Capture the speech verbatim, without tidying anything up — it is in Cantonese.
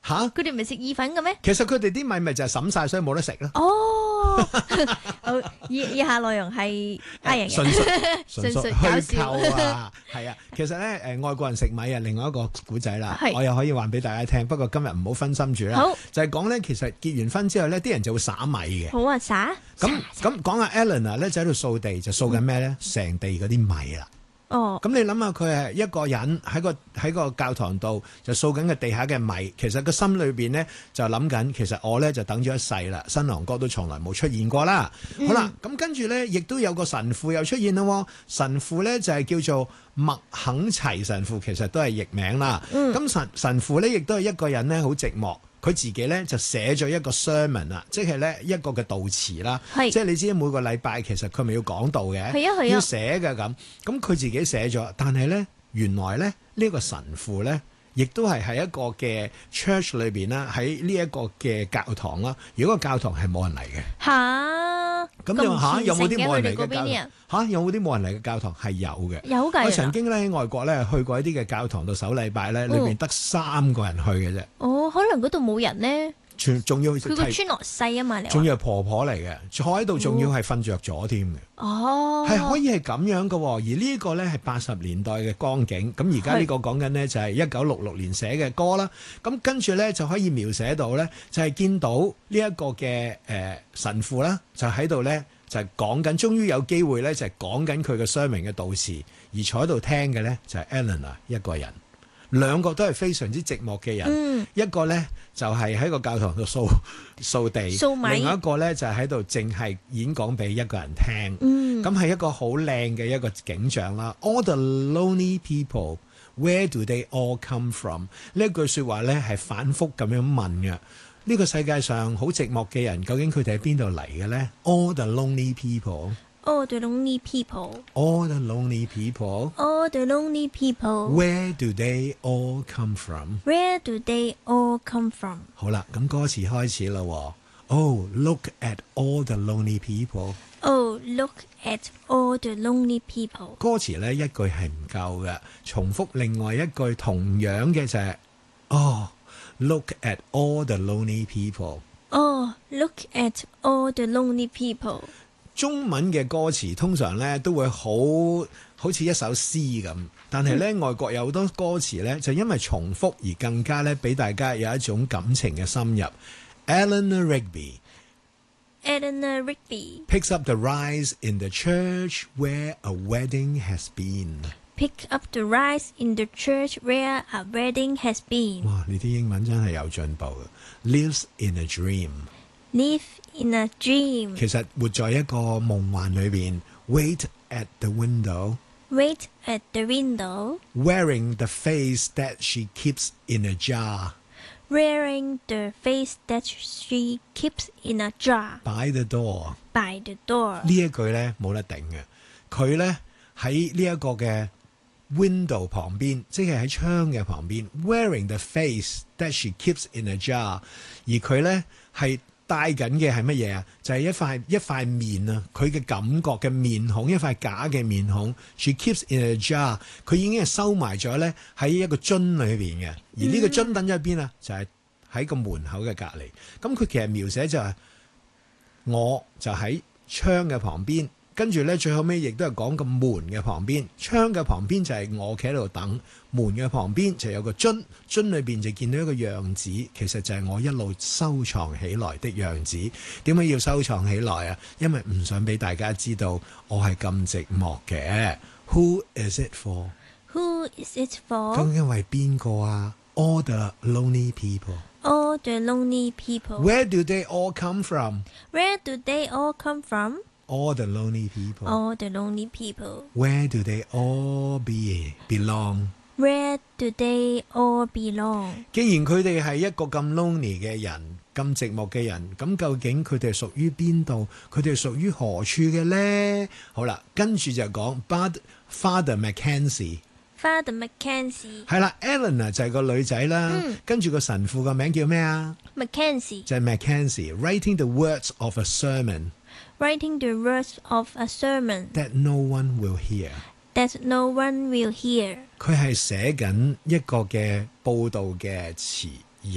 吓？ 佢哋唔係食意粉嘅咩？ 其實佢哋啲米咪就係審晒，所以冇得食咯。 哦，好，以以下內容係呃人嘅， 純屬純屬純屬搞虛構笑。 啊，係啊。其實咧，誒外國人食米啊，另外一個古仔啦係， 我又可以話俾大家聽。不過今日唔好分心住啦好， 就係講咧，其實結完婚之後咧，啲人就會撒米嘅。 好啊，灑咁咁講下 Ellen 啊咧，就喺度掃地，就掃緊咩咧？成地嗰啲米啦。 哦， 咁你諗下，佢係一個人喺個喺個教堂度就掃緊個地下嘅米，其實個心裏邊咧就諗緊，其實我咧就等咗一世啦，新郎哥都從來冇出現過啦。 嗯好啦，咁跟住咧，亦都有個神父又出現啦。神父咧就係叫做麥肯齊神父，其實都係譯名啦。咁、 嗯神神父咧亦都係一個人咧，好寂寞。佢自己咧就寫咗一個 sermon 啊，即係咧一個嘅悼詞啦。 係即係你知每個禮拜其實佢咪要講道嘅， 係啊係啊要寫嘅咁。咁佢自己寫咗，但係咧原來咧呢、呢個神父咧，亦都係喺一個嘅 church 裏邊啦，喺呢一個嘅教堂啦。如果個教堂係冇人嚟嘅， 吓， 咁你話嚇有冇啲冇人嚟嘅佢哋嗰邊啲教堂人？ 嚇有冇啲冇人嚟嘅教堂係有嘅。 有㗎， 我原來曾經咧喺外國咧去過一啲嘅教堂度守禮拜咧，裏邊得三個人去嘅啫， 哦，可能嗰度冇人咧， 全仲要佢個係村落細啊嘛，你話仲要係婆婆嚟嘅，坐喺度仲要係瞓着咗添嘅。 哦， 係可以係咁樣嘅喎，而呢個呢係八十年代嘅光景，咁而家呢個講緊呢就係一九六六年寫嘅歌啦。咁跟住呢，就可以描寫到呢，就係見到呢一個嘅誒神父啦，就喺度呢，就係講緊，終於有機會呢，就係講緊佢嘅雙明嘅悼詞，而坐喺度聽嘅呢，就係 Eleanor 一個人。兩個都係非常之寂寞嘅人， 嗯一個呢就係喺個教堂度掃掃地， 掃米另外一個呢就係喺度淨係演講俾一個人聽。 嗯， 咁係一個好靚嘅一個景象啦。All the lonely people, where do they all come from？ 呢一句説話呢係反覆咁樣問嘅。呢個世界上好寂寞嘅人，究竟佢哋喺邊度嚟嘅呢？ All the lonely people, all the lonely people, all the lonely people, all the lonely people, where do they all come from？ where do they all come from？ 好啦，咁歌詞開始啦喎。Oh, look at all the lonely people。 Oh, look at all the lonely people。 歌詞呢一句係唔夠嘅，重複另外一句同樣嘅就係、Oh, look at all the lonely people。 Oh, look at all the lonely people。 中文嘅歌詞通常呢都會好好似一首詩咁，但係呢、嗯、外國有好多歌詞呢，就因為重複而更加呢俾大家有一種感情嘅深入。Eleanor Rigby Eleanor Rigby picks up the rice in the church where a wedding has been。 pick up the rice in the church where a wedding has been。 哇！你啲英文真係有進步嘅。Lives in a dream。 Live in a dream。 其實活在一個夢幻裏邊。Wait at the window。 Wait at the window。 Wearing the face that she keeps in a jar。 Wearing the face that she keeps in a jar。 By the door。 By the door。 呢一句呢冇得頂嘅。佢呢喺呢一個嘅 window 旁邊，即係喺窗嘅旁邊。Wearing the face that she keeps in a jar。 而佢呢係戴緊嘅係乜嘢啊？就係、是、一塊一塊面啊！佢嘅感覺嘅面孔，一塊假嘅面孔。She keeps in a jar。 佢已經係收埋咗咧喺一個樽裏邊嘅。而呢個樽等咗喺邊啊？就係、是、喺個門口嘅隔離。咁佢其實描寫就係、是、我就喺窗嘅旁邊。跟住咧，最後尾亦都係講個門嘅旁邊，窗嘅旁邊就係我企喺度等，門嘅旁邊就有個樽，樽裏邊就見到一個樣子，其實就係我一路收藏起來的樣子。點解要收藏起來啊？因為唔想俾大家知道我係咁寂寞嘅。Who is it for？ Who is it for？ 究竟為邊個啊？ All the lonely people。 All the lonely people。 Where do they all come from？ Where do they all come from？ All the lonely people。 All the lonely people。 Where do they all be belong？ Where do they all belong？ 既然佢哋係一個咁 lonely 嘅人，咁寂寞嘅人，咁究竟佢哋係屬於邊度？佢哋係屬於何處嘅呢？好啦，跟住就講 But Father Mackenzie。 Father Mackenzie。 係啦 Eleanor 就係個女仔啦， 嗯跟住個神父個名叫咩啊？ Mackenzie。 就係 Mackenzie writing the words of a sermon Writing the words of a sermon that no one will hear。 that no one will hear。 佢係寫緊一個嘅報道嘅詞。